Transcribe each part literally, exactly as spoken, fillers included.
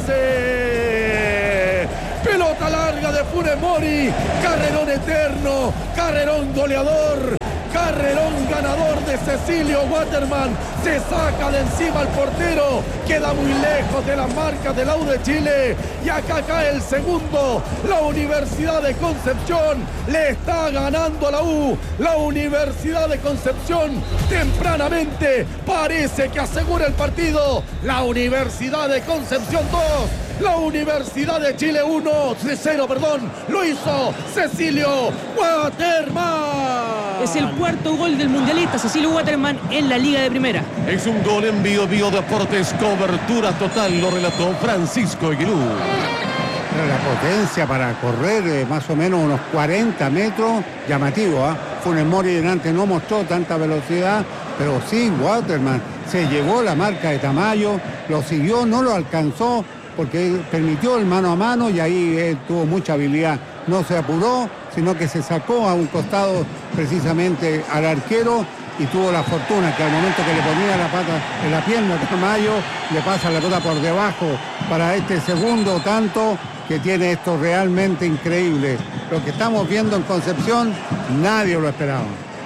Conce. Pelota larga de Funes Mori, carrerón eterno, carrerón goleador, carrerón ganador de Cecilio Waterman. Se saca de encima al portero, queda muy lejos de las marcas de la U de Chile. Y acá cae el segundo. La Universidad de Concepción le está ganando a la U. La Universidad de Concepción tempranamente parece que asegura el partido. La Universidad de Concepción dos. La Universidad de Chile uno, cero, perdón, lo hizo Cecilio Waterman. Es el cuarto gol del mundialista Cecilio Waterman en la Liga de Primera. Es un gol en Bio Bio Deportes, cobertura total, lo relató Francisco Aguilú. La potencia para correr eh, más o menos unos cuarenta metros, llamativo, ¿eh? Funes Mori delante no mostró tanta velocidad, pero sí, Waterman se llevó la marca de Tamayo, lo siguió, no lo alcanzó, porque permitió el mano a mano y ahí eh, tuvo mucha habilidad. No se apuró, sino que se sacó a un costado precisamente al arquero y tuvo la fortuna que al momento que le ponía la pata en la pierna a Tamayo, le pasa la pelota por debajo para este segundo tanto que tiene esto realmente increíble. Lo que estamos viendo en Concepción, nadie lo esperaba.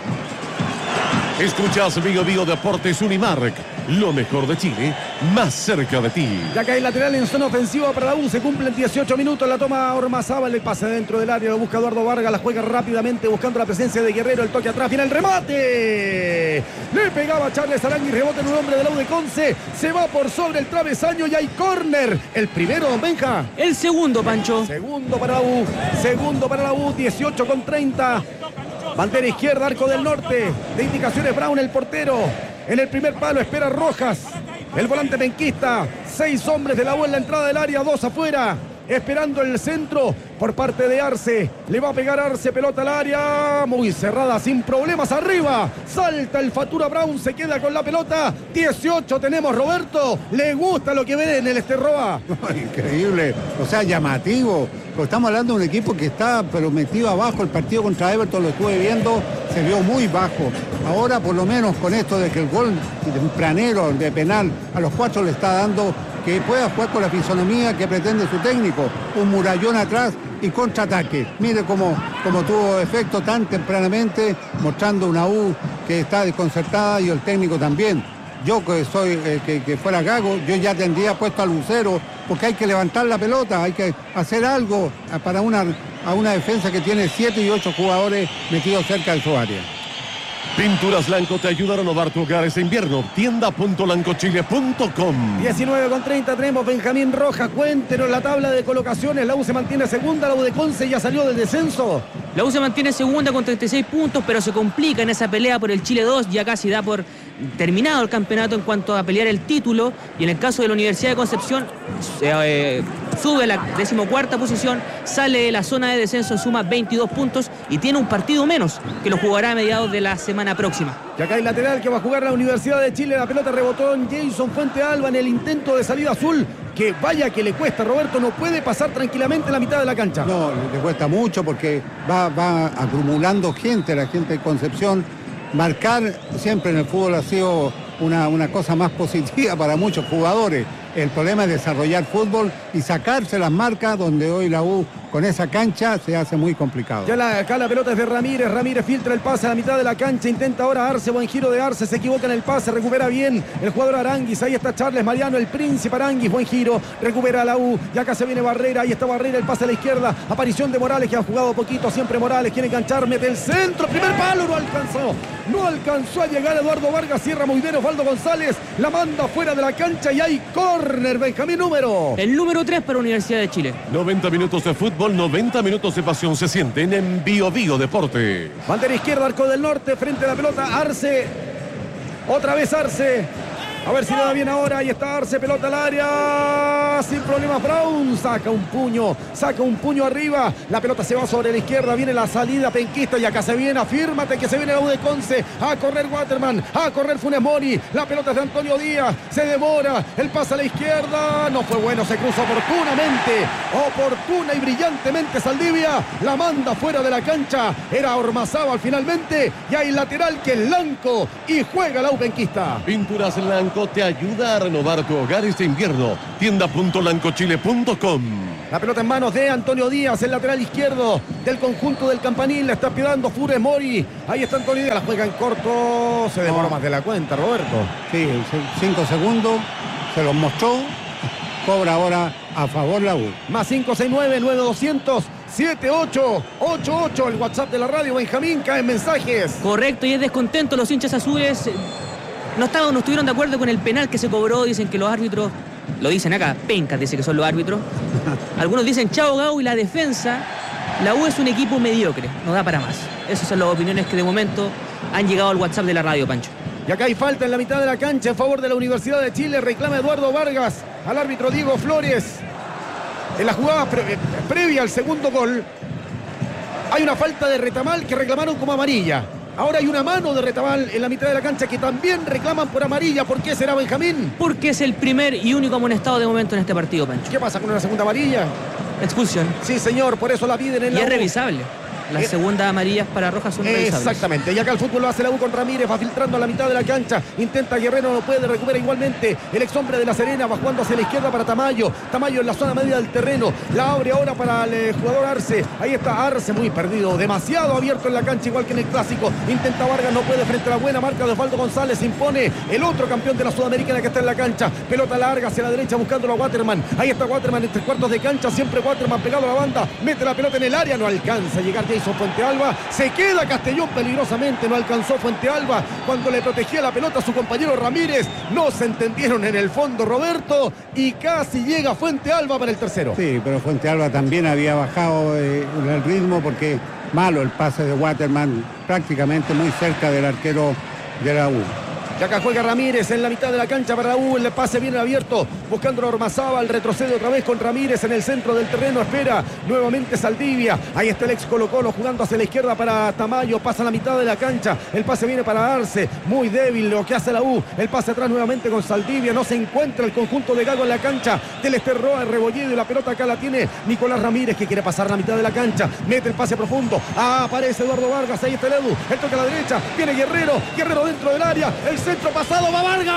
Escuchas Bio Bio Deportes Unimark, lo mejor de Chile, más cerca de ti. Ya cae el lateral en zona ofensiva para la U. Se cumplen dieciocho minutos. La toma Ormazábal. El pase dentro del área. Lo busca Eduardo Vargas. La juega rápidamente buscando la presencia de Guerrero. El toque atrás. Viene el remate. Le pegaba Charles Arangui. Rebote en un hombre de la U de Conce. Se va por sobre el travesaño y hay córner. El primero, don Benja. El segundo, Pancho. Segundo para la U. Segundo para la U. dieciocho con treinta. Bandera izquierda, arco del norte. De indicaciones Brown, el portero. En el primer palo espera Rojas. El volante penquista. Seis hombres de la U en la entrada del área. Dos afuera. Esperando el centro por parte de Arce. Le va a pegar Arce. Pelota al área. Muy cerrada. Sin problemas arriba. Salta el Fatura Brown. Se queda con la pelota. dieciocho tenemos, Roberto. Le gusta lo que ve en el Esterroa. Increíble. O sea, llamativo. Pero estamos hablando de un equipo que está pero metido abajo. El partido contra Everton lo estuve viendo. Se vio muy bajo. Ahora por lo menos con esto de que el gol tempranero de penal a los cuatro le está dando que pueda jugar con la fisonomía que pretende su técnico. Un murallón atrás y contraataque. Mire cómo, cómo tuvo efecto tan tempranamente, mostrando una U que está desconcertada y el técnico también. Yo que soy eh, que, que fuera Gago, yo ya tendría puesto a Lucero, porque hay que levantar la pelota, hay que hacer algo para una, a una defensa que tiene siete y ocho jugadores metidos cerca de su área. Pinturas Lanco te ayuda a renovar tu hogar este invierno. tienda punto lancochile punto com. diecinueve con treinta tenemos Benjamín Rojas. Cuéntenos la tabla de colocaciones. La U se mantiene segunda, la U de Conce ya salió del descenso. La U se mantiene segunda con treinta y seis puntos, pero se complica en esa pelea por el Chile dos. Ya casi da por terminado el campeonato en cuanto a pelear el título. Y en el caso de la Universidad de Concepción, eh, sube a la decimocuarta posición, sale de la zona de descenso, suma veintidós puntos y tiene un partido menos que lo jugará a mediados de la semana próxima. Y acá hay lateral que va a jugar la Universidad de Chile. La pelota rebotó en Jason Fuente Alba en el intento de salida azul. Que vaya que le cuesta, Roberto, no puede pasar tranquilamente la mitad de la cancha. No, le cuesta mucho porque va, va acumulando gente, la gente de Concepción. Marcar siempre en el fútbol ha sido una, una cosa más positiva para muchos jugadores. El problema es desarrollar fútbol y sacarse las marcas donde hoy la U con esa cancha se hace muy complicado. Ya la, acá la pelota es de Ramírez. Ramírez filtra el pase a la mitad de la cancha. Intenta ahora Arce. Buen giro de Arce. Se equivoca en el pase. Recupera bien el jugador Aranguis. Ahí está Charles Mariano, el príncipe Aranguis. Buen giro. Recupera la U. Y acá se viene Barrera. Ahí está Barrera. El pase a la izquierda. Aparición de Morales, que ha jugado poquito. Siempre Morales quiere enganchar. Mete el centro. Primer palo. No alcanzó. No alcanzó a llegar Eduardo Vargas. Cierra muy bien Osvaldo González. La manda fuera de la cancha y hay córner. Benjamín número. El número tres para Universidad de Chile. noventa minutos de fútbol, noventa minutos de pasión se sienten en Bio Bio Deporte. Bandera izquierda, arco del norte, frente a la pelota, Arce. Otra vez Arce. A ver si le da bien ahora. Ahí está Arce, pelota al área. Sin problemas Brown. Saca un puño. Saca un puño arriba. La pelota se va sobre la izquierda. Viene la salida penquista. Y acá se viene. Afírmate que se viene la U de Conce. A correr Waterman. A correr Funes Mori. La pelota es de Antonio Díaz. Se demora. El pase a la izquierda. No fue bueno. Se cruza oportunamente. Oportuna y brillantemente Saldivia. La manda fuera de la cancha. Era Ormazábal finalmente. Y hay lateral que es Lanco. Y juega la U penquista. Pinturas Lanco Blanco te ayuda a renovar tu hogar este invierno. tienda punto lancochile punto com. La pelota en manos de Antonio Díaz, el lateral izquierdo del conjunto del Campanil. La está pidiendo Funes Mori. Ahí está Antonio Díaz, la juega en corto. Se demora no. más de la cuenta, Roberto. Sí, cinco segundos. Se los mostró. Cobra ahora a favor la U. Más cinco seis nueve, nueve doscientos, siete ocho ocho ocho. El WhatsApp de la radio. Benjamín, caen mensajes. Correcto, y es descontento. Los hinchas azules no, estaban, no estuvieron de acuerdo con el penal que se cobró. Dicen que los árbitros, lo dicen acá, pencas, dice que son los árbitros. Algunos dicen chao Gau y la defensa. La U es un equipo mediocre, no da para más. Esas son las opiniones que de momento han llegado al WhatsApp de la radio, Pancho. Y acá hay falta en la mitad de la cancha en favor de la Universidad de Chile. Reclama Eduardo Vargas al árbitro Diego Flores. En la jugada pre previa al segundo gol hay una falta de Retamal que reclamaron como amarilla. Ahora hay una mano de Retamal en la mitad de la cancha que también reclaman por amarilla. ¿Por qué será, Benjamín? Porque es el primer y único amonestado de momento en este partido, Pancho. ¿Qué pasa con una segunda amarilla? Expulsión. Sí, señor, por eso la piden en y la es U. revisable. Las segundas amarillas para Rojas son revisables. Exactamente. Y acá el fútbol lo hace la U con Ramírez. Va filtrando a la mitad de la cancha. Intenta Guerrero, no puede. Recupera igualmente el ex hombre de La Serena. Va jugando hacia la izquierda para Tamayo. Tamayo en la zona media del terreno. La abre ahora para el eh, jugador Arce. Ahí está Arce, muy perdido. Demasiado abierto en la cancha, igual que en el clásico. Intenta Vargas, no puede frente a la buena marca de Osvaldo González. Se impone el otro campeón de la Sudamericana que está en la cancha. Pelota larga hacia la derecha buscándolo a Waterman. Ahí está Waterman en tres cuartos de cancha. Siempre Waterman pegado a la banda. Mete la pelota en el área. No alcanza a llegar Jason Fuentealba. Se queda Castellón peligrosamente, no alcanzó Fuentealba cuando le protegía la pelota a su compañero Ramírez. No se entendieron en el fondo, Roberto, y casi llega Fuentealba para el tercero. Sí, pero Fuentealba también había bajado eh, el ritmo porque malo el pase de Waterman, prácticamente muy cerca del arquero de la U. Y acá juega Ramírez en la mitad de la cancha para U. El pase viene abierto. Buscando a Ormazábal. Retrocede otra vez con Ramírez en el centro del terreno. Espera nuevamente Saldivia. Ahí está el ex Colo Colo jugando hacia la izquierda para Tamayo. Pasa a la mitad de la cancha. El pase viene para Arce. Muy débil lo que hace la U. El pase atrás nuevamente con Saldivia. No se encuentra el conjunto de Gago en la cancha. Del Esterroa, Rebolledo. Y la pelota acá la tiene Nicolás Ramírez, que quiere pasar la mitad de la cancha. Mete el pase profundo. Ah, aparece Eduardo Vargas. Ahí está el Edu. El toque a la derecha. Viene Guerrero. Guerrero dentro del área. El centro pasado va Vargas.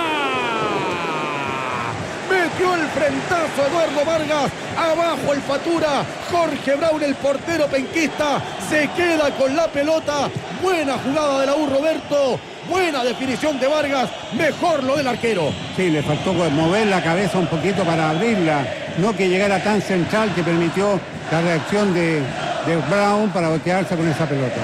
Metió el frentazo Eduardo Vargas. Abajo el Fatura. Jorge Brown, el portero penquista, se queda con la pelota. Buena jugada de la U, Roberto. Buena definición de Vargas. Mejor lo del arquero. Sí, le faltó mover la cabeza un poquito para abrirla. No que llegara tan central, que permitió la reacción de, de Brown para voltearse con esa pelota.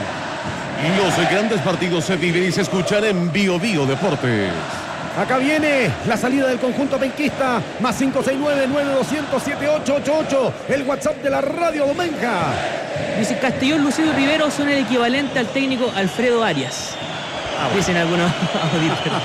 Los grandes partidos se viven y se escuchan en Bio Bio Deportes. Acá viene la salida del conjunto penquista. Más cinco seis nueve, nueve doscientos, siete ocho ocho ocho. El WhatsApp de la radio Domenja. Dice Castellón, Lucido y Rivero son el equivalente al técnico Alfredo Arias. Ah, bueno. Dicen algunos auditores.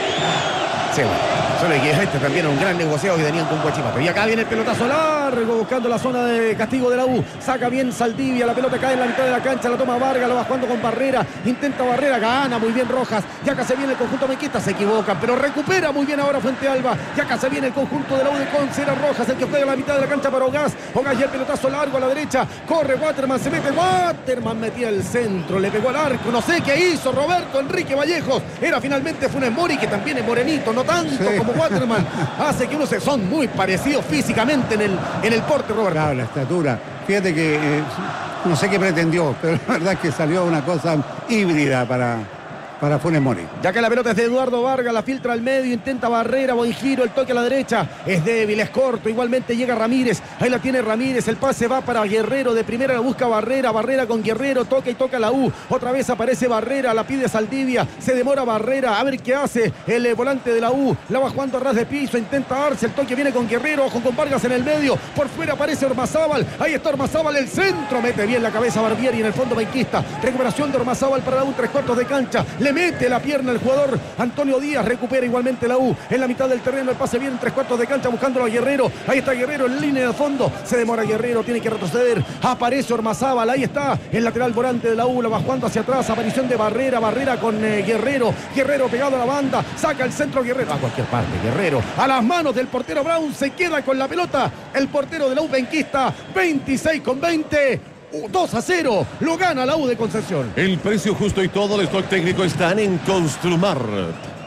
Sí, bueno. Solo que este también era un gran negociado que tenían con Guachipato. Y acá viene el pelotazo largo buscando la zona de castigo de la U. Saca bien Saldivia, la pelota cae en la mitad de la cancha, la toma Vargas, lo va jugando con Barrera. Intenta Barrera, gana muy bien Rojas. Y acá se viene el conjunto mequista, se equivoca, pero recupera muy bien ahora Fuentealba. Y acá se viene el conjunto de la U de Conce, era Rojas el que juega en la mitad de la cancha para Ogás. Ogás y el pelotazo largo a la derecha. Corre Waterman, se mete Waterman, metía el centro, le pegó al arco. No sé qué hizo Roberto Enrique Vallejos. Era finalmente Funes Mori, que también es morenito, no tanto sí. como Waterman. Hace que uno se son muy parecidos físicamente en el, en el porte, Roberto. Claro, la estatura. Fíjate que eh, no sé qué pretendió, pero la verdad es que salió una cosa híbrida para, para Funes Mori. Ya que la pelota es de Eduardo Vargas, la filtra al medio, intenta Barrera, buen giro, el toque a la derecha, es débil, es corto, igualmente llega Ramírez, ahí la tiene Ramírez, el pase va para Guerrero, de primera la busca Barrera, Barrera con Guerrero, toca y toca la U, otra vez aparece Barrera, la pide Saldivia, se demora Barrera, a ver qué hace el eh, volante de la U, la va jugando a ras de piso, intenta darse, el toque viene con Guerrero, ojo con Vargas en el medio, por fuera aparece Ormazábal, ahí está Ormazábal, el centro, mete bien la cabeza Barbieri en el fondo penquista, recuperación de Ormazábal para la U, tres cuartos de cancha, le mete la pierna el jugador Antonio Díaz, recupera igualmente la U en la mitad del terreno, el pase viene en tres cuartos de cancha buscándolo a Guerrero, ahí está Guerrero en línea de fondo, se demora Guerrero, tiene que retroceder, aparece Ormazábal, ahí está el lateral volante de la U, la va jugando hacia atrás, aparición de Barrera, Barrera con eh, Guerrero, Guerrero pegado a la banda, saca el centro Guerrero, a cualquier parte Guerrero, a las manos del portero Brown, se queda con la pelota, el portero de la U penquista, veintiséis con veinte. dos a cero, lo gana la U de Concepción. El precio justo y todo el stock técnico están en Construmar.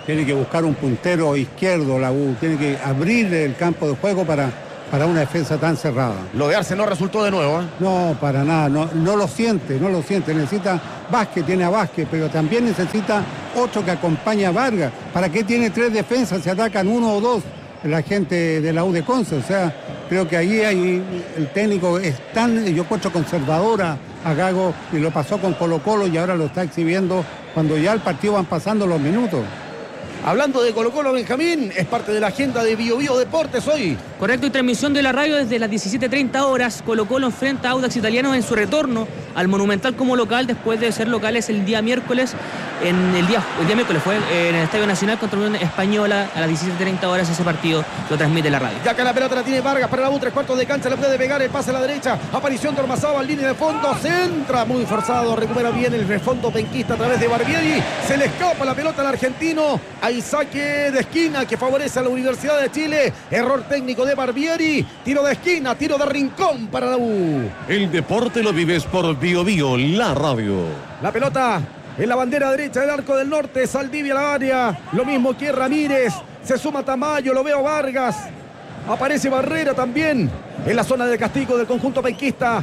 tiene que buscar un puntero izquierdo la U, tiene que abrir el campo de juego para, para una defensa tan cerrada. Lo de Arce no resultó de nuevo, ¿eh? No, para nada, no, no lo siente, no lo siente, necesita Vázquez, tiene a Vázquez, pero también necesita otro que acompañe a Vargas. ¿Para qué tiene tres defensas? Se atacan uno o dos la gente de la U de Conce, o sea, creo que ahí hay, el técnico es tan, yo encuentro conservadora a Gago, y lo pasó con Colo Colo y ahora lo está exhibiendo cuando ya el partido van pasando los minutos. Hablando de Colo Colo, Benjamín, es parte de la agenda de Bio Bio Deportes hoy. Correcto, y transmisión de la radio desde las diecisiete treinta horas. Colo Colo enfrenta a Audax Italiano en su retorno al Monumental como local, después de ser locales el día miércoles. En el día, el día miércoles fue en el Estadio Nacional contra Unión Española a las diecisiete treinta horas. Ese partido lo transmite la radio. Ya acá la pelota la tiene Vargas para la U, tres cuartos de cancha, le puede pegar el pase a la derecha. Aparición de Ormazábal, línea de fondo, centra muy forzado, recupera bien el refondo penquista a través de Barbieri. Se le escapa la pelota al argentino. Hay saque de esquina que favorece a la Universidad de Chile. Error técnico de Barbieri. Tiro de esquina, tiro de rincón para la U. El deporte lo vives por Bio Bio, la radio. La pelota en la bandera derecha del arco del norte. Saldivia a la área. Lo mismo que Ramírez. Se suma Tamayo, lo veo Vargas. Aparece Barrera también en la zona de castigo del conjunto penquista.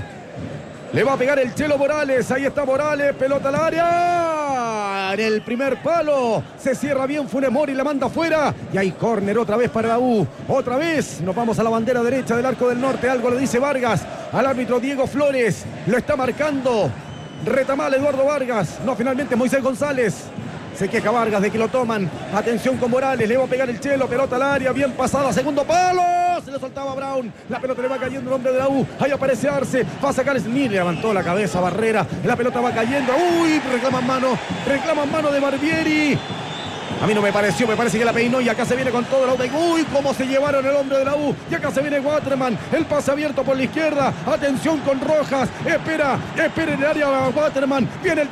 Le va a pegar el Chelo Morales. Ahí está Morales. Pelota al área. En el primer palo. Se cierra bien Funes Mori. La manda afuera. Y hay córner otra vez para la U. Otra vez. Nos vamos a la bandera derecha del arco del norte. Algo le dice Vargas al árbitro Diego Flores. Lo está marcando. Reta mal Eduardo Vargas. No, finalmente Moisés González. Se queja Vargas de que lo toman. Atención con Morales. Le va a pegar el Chelo. Pelota al área. Bien pasada. Segundo palo. Se le soltaba a Brown. La pelota le va cayendo el hombre de la U. Ahí aparece Arce. Va a sacar Smith. Levantó la cabeza Barrera. La pelota va cayendo. Uy, reclaman mano. Reclaman mano de Barbieri. A mí no me pareció, me parece que la peinó y acá se viene con todo la U. Uy, cómo se llevaron el hombre de la U. Y acá se viene Waterman. El pase abierto por la izquierda. Atención con Rojas. Espera, espera en el área Waterman. Viene el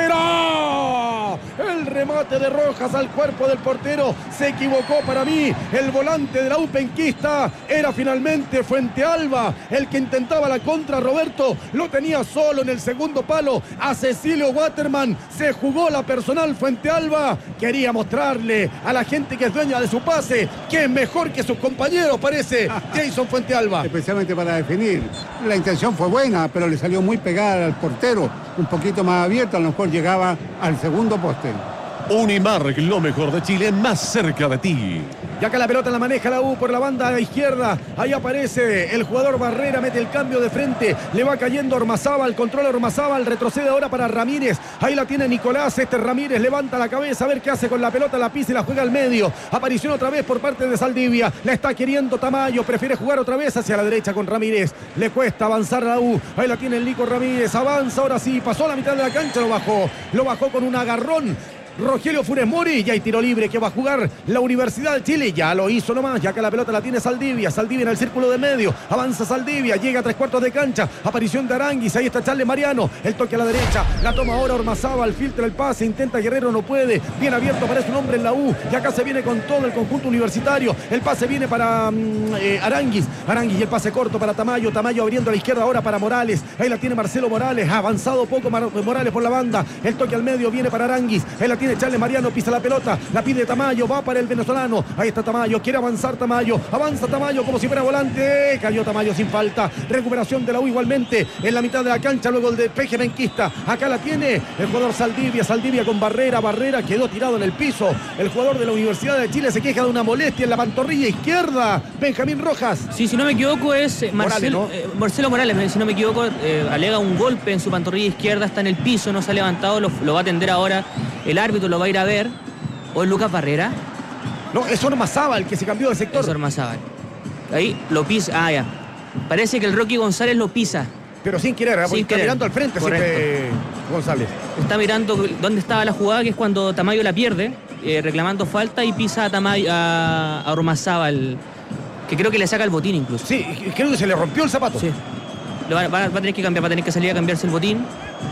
tercero. El remate de Rojas al cuerpo del portero. Se equivocó para mí. El volante de la U penquista era finalmente Fuentealba. El que intentaba la contra, Roberto. Lo tenía solo en el segundo palo. A Cecilio Waterman. Se jugó la personal Fuentealba. Quería mostrar a la gente que es dueña de su pase, que es mejor que sus compañeros, parece Jason Fuentealba. Especialmente para definir. La intención fue buena, pero le salió muy pegada al portero, un poquito más abierto, a lo mejor llegaba al segundo poste. Unimark, lo mejor de Chile, más cerca de ti. Y acá la pelota la maneja la U por la banda izquierda. Ahí aparece el jugador Barrera, mete el cambio de frente. Le va cayendo Ormazábal, controla Ormazábal, retrocede ahora para Ramírez. Ahí la tiene Nicolás, este Ramírez levanta la cabeza a ver qué hace con la pelota, la pisa y la juega al medio. Aparición otra vez por parte de Saldivia. La está queriendo Tamayo, prefiere jugar otra vez hacia la derecha con Ramírez. Le cuesta avanzar a la U. Ahí la tiene el Nico Ramírez, avanza ahora sí, pasó a la mitad de la cancha, lo bajó. Lo bajó con un agarrón Rogelio Funes Mori, y hay tiro libre que va a jugar la Universidad de Chile. Ya lo hizo nomás, ya que la pelota la tiene Saldivia. Saldivia en el círculo de medio, avanza Saldivia, llega a tres cuartos de cancha. Aparición de Aranguis, ahí está Charles Mariano. El toque a la derecha, la toma ahora Ormazábal, filtra el pase, intenta Guerrero, no puede. Bien abierto, aparece un hombre en la U. Y acá se viene con todo el conjunto universitario. El pase viene para um, eh, Aranguis. Aranguis y el pase corto para Tamayo. Tamayo abriendo a la izquierda ahora para Morales. Ahí la tiene Marcelo Morales, ha avanzado poco Morales por la banda. El toque al medio viene para Aranguis. Ahí la tiene Charles Mariano, pisa la pelota, la pide Tamayo, va para el venezolano. Ahí está Tamayo, quiere avanzar Tamayo, avanza Tamayo como si fuera volante, cayó Tamayo sin falta. Recuperación de la U igualmente en la mitad de la cancha, luego el despeje benquista. Acá la tiene el jugador Saldivia, Saldivia con Barrera, Barrera quedó tirado en el piso. El jugador de la Universidad de Chile se queja de una molestia en la pantorrilla izquierda. Benjamín Rojas. Sí, si no me equivoco es Marcelo Morales, ¿no? eh, Marcelo Morales, si no me equivoco, eh, alega un golpe en su pantorrilla izquierda, está en el piso, no se ha levantado, lo, lo va a atender ahora el árbitro, lo va a ir a ver. ¿O es Lucas Barrera? No, es Ormazábal que se cambió de sector. Es Ormazábal. Ahí lo pisa. Ah, ya. Parece que el Rocky González lo pisa. Pero sin querer, ¿eh? Sin está querer. mirando al frente siempre González. Está mirando dónde estaba la jugada, que es cuando Tamayo la pierde, eh, reclamando falta, y pisa a, Tamayo, a, a Ormazábal, que creo que le saca el botín incluso. Sí, creo que se le rompió el zapato. Sí. Lo va, va, va a tener que cambiar, va a tener que salir a cambiarse el botín.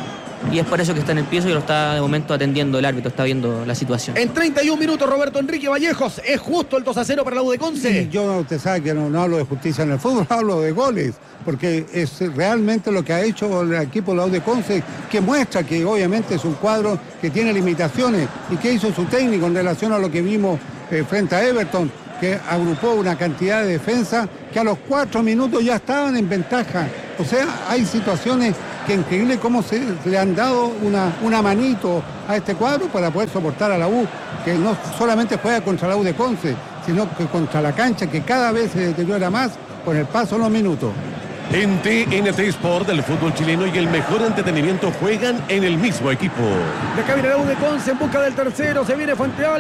y es por eso que está en el piso y lo está de momento atendiendo el árbitro, está viendo la situación. En treinta y un minutos, Roberto Enrique Vallejos, ¿es justo el dos a cero para la U de Conce? Sí, yo, usted sabe que no, no hablo de justicia en el fútbol, hablo de goles, porque es realmente lo que ha hecho el equipo de la U de Conce, que muestra que obviamente es un cuadro que tiene limitaciones y que hizo su técnico en relación a lo que vimos eh, frente a Everton, que agrupó una cantidad de defensa que a los cuatro minutos ya estaban en ventaja. O sea, hay situaciones que increíble cómo se le han dado una, una manito a este cuadro para poder soportar a la U, que no solamente juega contra la U de Conce, sino que contra la cancha, que cada vez se deteriora más con el paso de los minutos. En T N T Sport, el fútbol chileno y el mejor entretenimiento juegan en el mismo equipo. De acá viene la U de Conce en busca del tercero, se viene Fuente Alba.